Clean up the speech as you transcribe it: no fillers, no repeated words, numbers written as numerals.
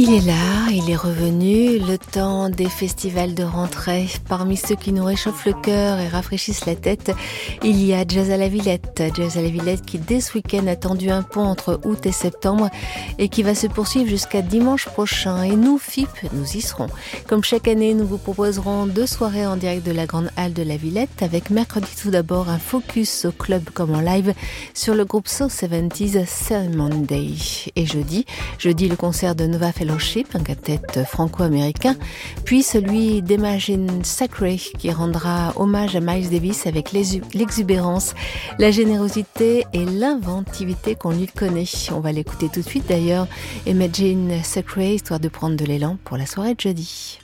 Il est là, il est revenu, le temps des festivals de rentrée. Parmi ceux qui nous réchauffent le cœur et rafraîchissent la tête, il y a Jazz à la Villette. Jazz à la Villette qui, dès ce week-end, a tendu un pont entre août et septembre et qui va se poursuivre jusqu'à dimanche prochain. Et nous, FIP, nous y serons. Comme chaque année, nous vous proposerons 2 soirées en direct de la Grande Halle de la Villette, avec mercredi tout d'abord un focus au club comme en live sur le groupe So 70's Sermon Day. Et jeudi le concert de Nova Fellowship, un quartet franco-américain, puis celui d'Imagine Sacré qui rendra hommage à Miles Davis avec l'exubérance, la générosité et l'inventivité qu'on lui connaît. On va l'écouter tout de suite d'ailleurs, Imagine Sacré, histoire de prendre de l'élan pour la soirée de jeudi.